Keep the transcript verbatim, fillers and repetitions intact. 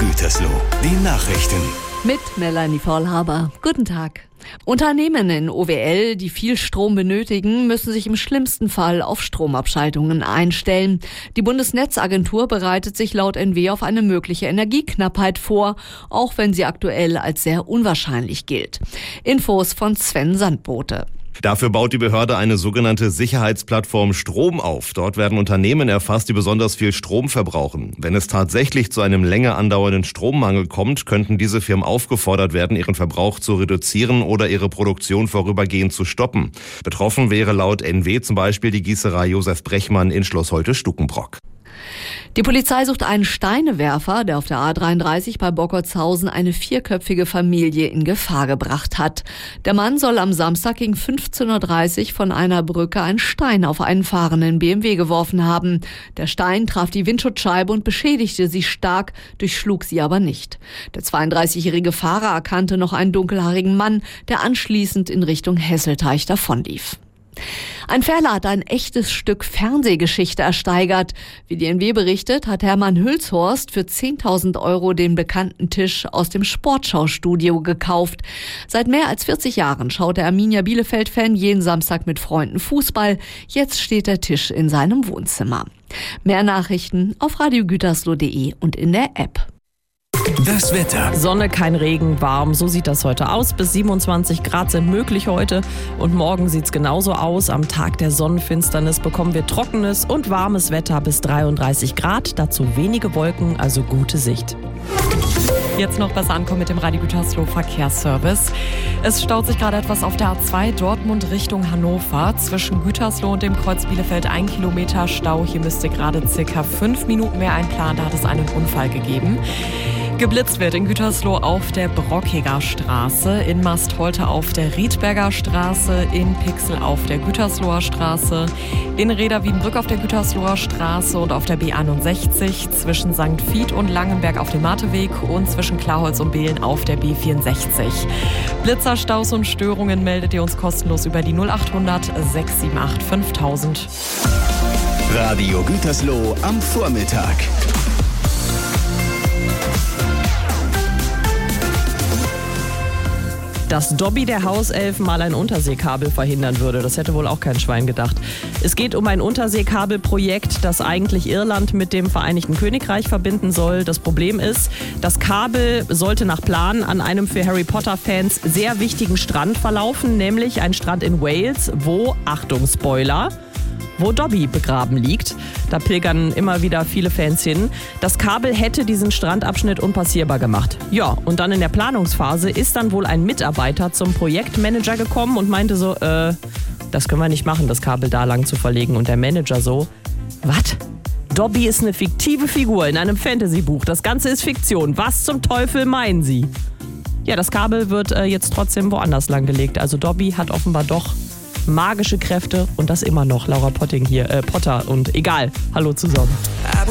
Gütersloh, die Nachrichten. Mit Melanie Faulhaber. Guten Tag. Unternehmen in O W L, die viel Strom benötigen, müssen sich im schlimmsten Fall auf Stromabschaltungen einstellen. Die Bundesnetzagentur bereitet sich laut N W auf eine mögliche Energieknappheit vor, auch wenn sie aktuell als sehr unwahrscheinlich gilt. Infos von Sven Sandbote. Dafür baut die Behörde eine sogenannte Sicherheitsplattform Strom auf. Dort werden Unternehmen erfasst, die besonders viel Strom verbrauchen. Wenn es tatsächlich zu einem länger andauernden Strommangel kommt, könnten diese Firmen aufgefordert werden, ihren Verbrauch zu reduzieren oder ihre Produktion vorübergehend zu stoppen. Betroffen wäre laut N W zum Beispiel die Gießerei Josef Brechmann in Schloss Holte-Stukenbrock. Die Polizei sucht einen Steinewerfer, der auf der A dreiunddreißig bei Bockertshausen eine vierköpfige Familie in Gefahr gebracht hat. Der Mann soll am Samstag gegen fünfzehn Uhr dreißig von einer Brücke einen Stein auf einen fahrenden B M W geworfen haben. Der Stein traf die Windschutzscheibe und beschädigte sie stark, durchschlug sie aber nicht. Der zweiunddreißigjährige Fahrer erkannte noch einen dunkelhaarigen Mann, der anschließend in Richtung Hesselteich davonlief. Ein Verleih hat ein echtes Stück Fernsehgeschichte ersteigert. Wie die N W berichtet, hat Hermann Hülshorst für zehntausend Euro den bekannten Tisch aus dem Sportschaustudio gekauft. Seit mehr als vierzig Jahren schaut der Arminia Bielefeld-Fan jeden Samstag mit Freunden Fußball. Jetzt steht der Tisch in seinem Wohnzimmer. Mehr Nachrichten auf radio gütersloh punkt de und in der App. Das Wetter. Sonne, kein Regen, warm. So sieht das heute aus. Bis siebenundzwanzig Grad sind möglich heute. Und morgen sieht es genauso aus. Am Tag der Sonnenfinsternis bekommen wir trockenes und warmes Wetter bis dreiunddreißig Grad. Dazu wenige Wolken, also gute Sicht. Jetzt noch besser ankommen mit dem Radio Gütersloh Verkehrsservice. Es staut sich gerade etwas auf der A zwei Dortmund Richtung Hannover. Zwischen Gütersloh und dem Kreuz Bielefeld ein Kilometer Stau. Hier müsste gerade circa fünf Minuten mehr einplanen. Da hat es einen Unfall gegeben. Geblitzt wird in Gütersloh auf der Brockiger Straße, in Mastholte auf der Riedberger Straße, in Pixel auf der Gütersloher Straße, in Reda-Wiedenbrück auf der Gütersloher Straße und auf der B einundsechzig, zwischen Sankt Vith und Langenberg auf dem Mateweg und zwischen Klarholz und Behlen auf der B vierundsechzig. Blitzer, Staus und Störungen meldet ihr uns kostenlos über die null achthundert sechs sieben acht fünftausend. Radio Gütersloh am Vormittag. Dass Dobby der Hauselfen mal ein Unterseekabel verhindern würde, das hätte wohl auch kein Schwein gedacht. Es geht um ein Unterseekabelprojekt, das eigentlich Irland mit dem Vereinigten Königreich verbinden soll. Das Problem ist, das Kabel sollte nach Plan an einem für Harry Potter-Fans sehr wichtigen Strand verlaufen, nämlich ein Strand in Wales, wo, Achtung Spoiler, wo Dobby begraben liegt. Da pilgern immer wieder viele Fans hin. Das Kabel hätte diesen Strandabschnitt unpassierbar gemacht. Ja, und dann in der Planungsphase ist dann wohl ein Mitarbeiter zum Projektmanager gekommen und meinte so, äh, das können wir nicht machen, das Kabel da lang zu verlegen. Und der Manager so, was? Dobby ist eine fiktive Figur in einem Fantasy-Buch. Das Ganze ist Fiktion. Was zum Teufel meinen Sie? Ja, das Kabel wird äh, jetzt trotzdem woanders lang gelegt. Also Dobby hat offenbar doch magische Kräfte und das immer noch. Laura Potting hier, äh, Potter und egal. Hallo zusammen.